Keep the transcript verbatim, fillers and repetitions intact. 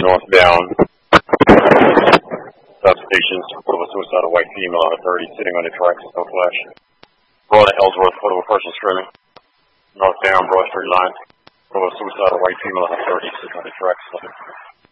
northbound substations. Photo of a suicidal white female on a thirty sitting on the tracks, no flash. Broad at Ellsworth, photo of a person screaming. Northbound Broad Street line. Photo of a suicidal white female on a thirty sitting on the tracks.